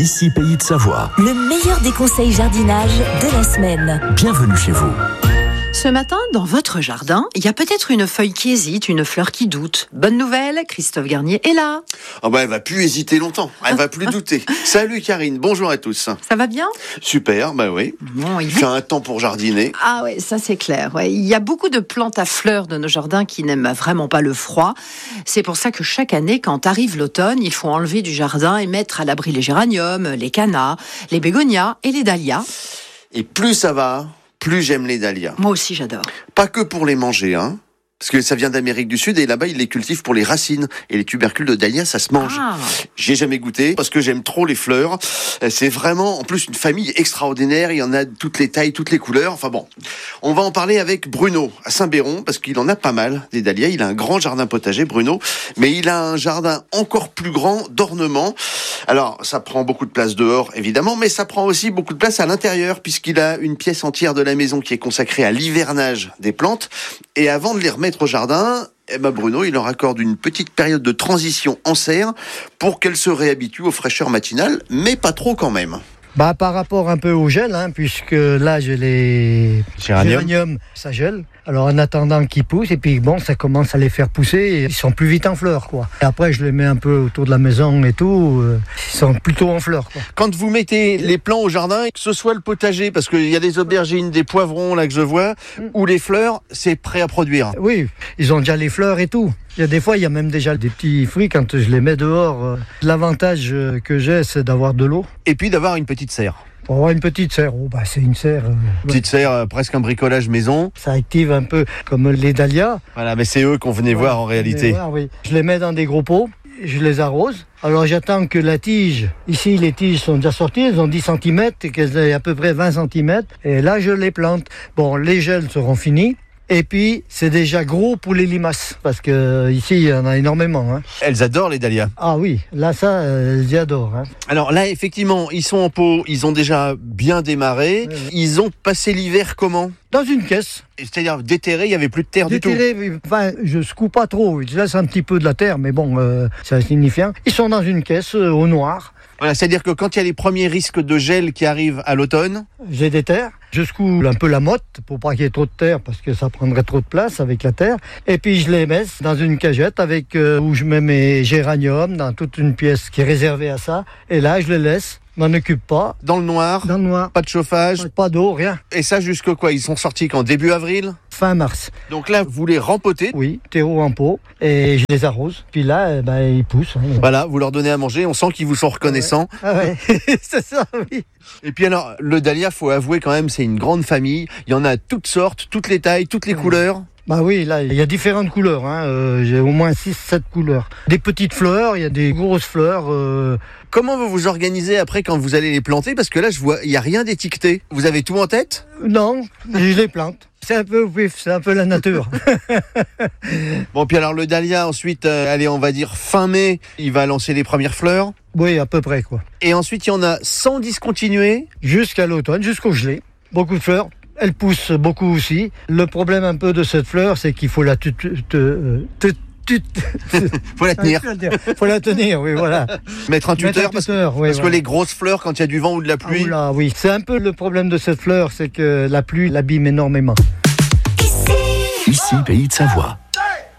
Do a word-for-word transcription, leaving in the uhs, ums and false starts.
Ici Pays de Savoie. Le meilleur des conseils jardinage de la semaine. Bienvenue chez vous. Ce matin, dans votre jardin, il y a peut-être une feuille qui hésite, une fleur qui doute. Bonne nouvelle, Christophe Garnier est là. Oh bah elle va plus hésiter longtemps, elle va plus douter. Salut Karine, bonjour à tous. Ça va bien ? Super, bah oui. Bon, il fait un temps pour jardiner. Ah ouais, ça c'est clair. Ouais. Il y a beaucoup de plantes à fleurs de nos jardins qui n'aiment vraiment pas le froid. C'est pour ça que chaque année, quand arrive l'automne, il faut enlever du jardin et mettre à l'abri les géraniums, les cannas, les bégonias et les dahlias. Et plus ça va, plus j'aime les dahlias. Moi aussi j'adore. Pas que pour les manger, hein. Parce que ça vient d'Amérique du Sud et là-bas, ils les cultivent pour les racines. Et les tubercules de dahlia, ça se mange. Ah. J'ai jamais goûté parce que j'aime trop les fleurs. C'est vraiment, en plus, une famille extraordinaire. Il y en a de toutes les tailles, toutes les couleurs. Enfin bon, on va en parler avec Bruno à Saint-Béron parce qu'il en a pas mal, des dahlias. Il a un grand jardin potager, Bruno. Mais il a un jardin encore plus grand d'ornement. Alors, ça prend beaucoup de place dehors, évidemment, mais ça prend aussi beaucoup de place à l'intérieur puisqu'il a une pièce entière de la maison qui est consacrée à l'hivernage des plantes. Et avant de les remettre au jardin, eh ben Bruno, il leur accorde une petite période de transition en serre pour qu'elles se réhabituent aux fraîcheurs matinales, mais pas trop quand même. Bah, par rapport un peu au gel, hein, puisque là j'ai les Géranium. géraniums, ça gèle. Alors en attendant qu'ils poussent, et puis bon, ça commence à les faire pousser, et ils sont plus vite en fleurs, quoi. Et après je les mets un peu autour de la maison et tout, euh, ils sont plutôt en fleurs, quoi. Quand vous mettez les plants au jardin, que ce soit le potager, parce qu'il y a des aubergines, des poivrons là que je vois, mm. ou les fleurs, c'est prêt à produire. Oui, ils ont déjà les fleurs et tout. Il y a des fois, il y a même déjà des petits fruits quand je les mets dehors. L'avantage que j'ai, c'est d'avoir de l'eau. Et puis d'avoir une petite serre. Pour avoir une petite serre, oh, bah, c'est une serre. Euh, petite serre, euh, presque un bricolage maison. Ça active un peu comme les dahlias. Voilà, mais c'est eux qu'on venait ouais, voir en réalité. Voir, oui. Je les mets dans des gros pots, je les arrose. Alors j'attends que la tige, ici les tiges sont déjà sorties, elles ont dix centimètres et qu'elles aient à peu près vingt centimètres. Et là je les plante. Bon, les gels seront finis. Et puis, c'est déjà gros pour les limaces, parce que ici il y en a énormément. Hein. Elles adorent les dahlias. Ah oui, là, ça, elles y adorent. Hein. Alors là, effectivement, ils sont en pot, ils ont déjà bien démarré. Oui, oui. Ils ont passé l'hiver comment ? Dans une caisse. C'est-à-dire déterré, il n'y avait plus de terre déterré, du tout. Enfin, je secoue pas trop, je laisse un petit peu de la terre, mais bon, euh, c'est insignifiant. Ils sont dans une caisse euh, au noir. Voilà, c'est-à-dire que quand il y a les premiers risques de gel qui arrivent à l'automne... J'ai des terres, je secoue un peu la motte pour pas qu'il y ait trop de terre parce que ça prendrait trop de place avec la terre. Et puis je les mets dans une cagette avec euh, où je mets mes géraniums dans toute une pièce qui est réservée à ça. Et là, je les laisse. M'en occupe pas. Dans le noir. Dans le noir. Pas de chauffage. Pas d'eau, rien. Et ça jusque quoi ? Ils sont sortis quand ? Début avril ? Fin mars. Donc là, vous les rempotez ? Oui, terreau en pot. Et je les arrose. Puis là, eh ben, ils poussent. Hein. Voilà, vous leur donnez à manger. On sent qu'ils vous sont reconnaissants. Ah ouais, ah ouais. C'est ça, oui. Et puis alors, le dahlia, faut avouer quand même, c'est une grande famille. Il y en a toutes sortes, toutes les tailles, toutes les ouais. couleurs. Bah oui, là, il y a différentes couleurs. Hein. Euh, j'ai au moins six sept couleurs. Des petites fleurs, il y a des grosses fleurs. Euh... Comment vous vous organisez après quand vous allez les planter ? Parce que là, je vois, il n'y a rien d'étiqueté. Vous avez tout en tête ? Non, je les plante. C'est un peu vif, c'est un peu la nature. Bon, puis alors le dahlia, ensuite, euh, allez, on va dire fin mai, il va lancer les premières fleurs. Oui, à peu près, quoi. Et ensuite, il y en a sans discontinuer. Jusqu'à l'automne, jusqu'au gelé. Beaucoup de fleurs. Elle pousse beaucoup aussi. Le problème un peu de cette fleur, c'est qu'il faut la tu, tu, tu, tu, tu, faut la tenir. Faut la tenir, oui, voilà. Mettre un tuteur, Mettre un tuteur parce, oui, parce voilà. que les grosses fleurs, quand il y a du vent ou de la pluie. Ah, oula, oui, c'est un peu le problème de cette fleur, c'est que la pluie l'abîme énormément. Ici, Pays de Savoie.